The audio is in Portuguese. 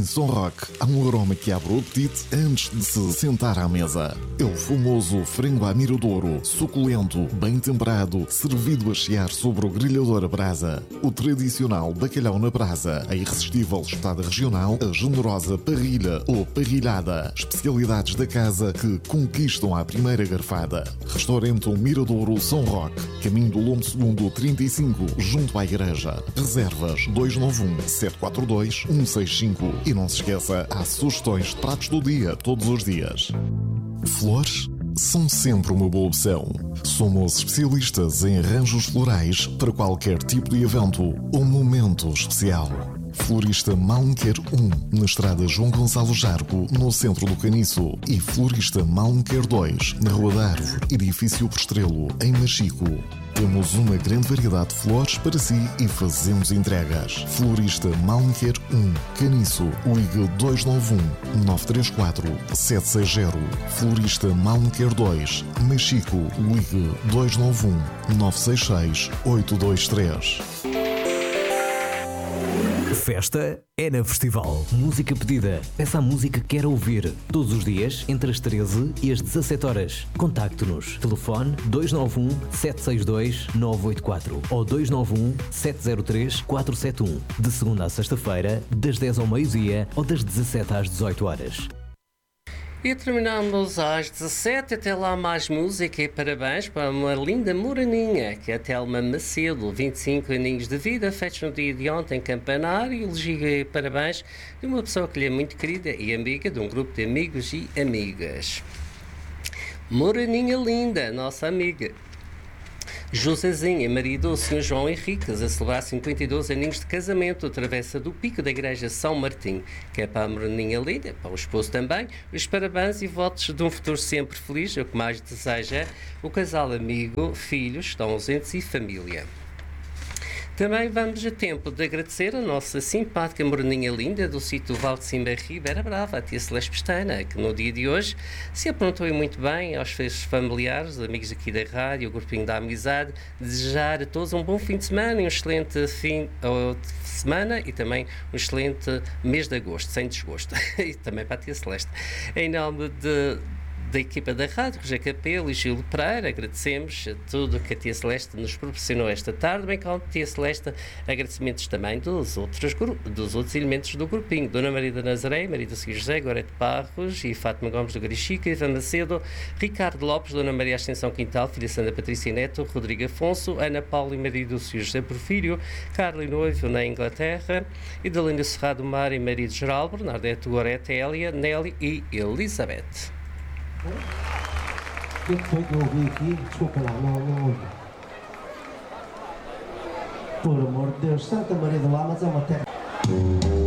Em Som Rock há um aroma que abre o apetite antes de se sentar à mesa. É o famoso frango à miradouro, suculento, bem temperado, servido a chiar sobre o grelhador a brasa. O tradicional bacalhau na brasa, a irresistível espetada regional, a generosa parrilha ou parrilhada. Especialidades da casa que conquistam à primeira garfada. Restaurante Miradouro Som Rock, caminho do Lombo Segundo 35, junto à igreja. Reservas 291-742-165. E não se esqueça, há sugestões de pratos do dia todos os dias. Flores são sempre uma boa opção. Somos especialistas em arranjos florais para qualquer tipo de evento ou momento especial. Florista Malmequer 1, na estrada João Gonçalo Jargo, no centro do Caniço. E Florista Malmequer 2, na Rua da Árvore, edifício Postrelo, em Machico. Temos uma grande variedade de flores para si e fazemos entregas. Florista Malmequer 1, Caniço, ligue 291-934-760. Florista Malmequer 2, Machico, ligue 291-966-823. Festa é na Festival. Música pedida. Peça a música que quer ouvir. Todos os dias, entre as 13 e as 17 horas. Contacte-nos. Telefone 291-762-984 ou 291-703-471. De segunda a sexta-feira, das 10 ao meio-dia ou das 17 às 18 horas. E terminamos às 17, até lá mais música e parabéns para uma linda moreninha, que é a Telma Macedo, 25 aninhos de vida, feitos no dia de ontem em Campanar, e elogio parabéns de uma pessoa que lhe é muito querida e amiga de um grupo de amigos e amigas. Moreninha linda, nossa amiga. Josézinha, marido do Sr. João Henriques, a celebrar 52 aninhos de casamento, travessa do Pico da Igreja São Martim, que é para a moreninha linda, para o esposo também, os parabéns e votos de um futuro sempre feliz, o que mais deseja o casal amigo, filhos, estão ausentes e família. Também vamos a tempo de agradecer a nossa simpática moreninha linda do sítio Val de Cima Ribeira Brava, a tia Celeste Pestana, que no dia de hoje se aprontou muito bem aos seus familiares, amigos aqui da rádio, o grupinho da amizade, desejar a todos um bom fim de semana e um excelente fim de semana e também um excelente mês de agosto, sem desgosto. E também para a tia Celeste. Em nome da equipa da rádio, José Capelo e Gil Pereira, agradecemos a tudo que a tia Celeste nos proporcionou esta tarde, bem como a tia Celeste, agradecimentos também dos outros elementos do grupinho, Dona Maria da Nazaré, Maria do São José, Gorete Barros e Fátima Gomes do Garichica, Ivan Macedo, Ricardo Lopes, Dona Maria Ascensão Quintal, filha Sandra Patrícia Neto, Rodrigo Afonso, Ana Paula e Maria do São José Porfírio, Carla e Noivo na Inglaterra, Idalina Serrado Mar e Maria de Geraldo, Bernadette Gorete, Hélia, Nelly e Elizabeth. O que foi que eu ouvi aqui? Desculpa lá, não ouvi. Por amor de Deus, Santa Maria do Lamas é uma terra...